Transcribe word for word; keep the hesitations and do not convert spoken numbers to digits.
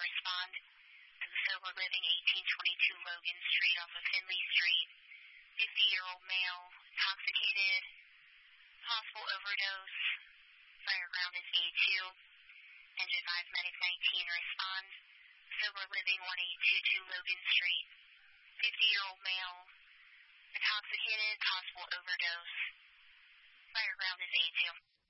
respond to the sober living eighteen twenty-two Logan Street off of Finley Street. fifty-year-old male, intoxicated, possible overdose. Fire ground is A two. Engine five medic nineteen respond. Sober living one eight two two Logan Street. fifty-year-old male, intoxicated, possible overdose. Fire ground is A two.